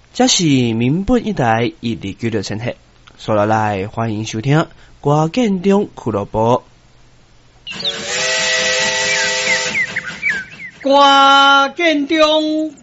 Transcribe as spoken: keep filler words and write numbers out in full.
这是民本一台一二九六千赫，所来来欢迎收听歌建中俱乐部。 歌建中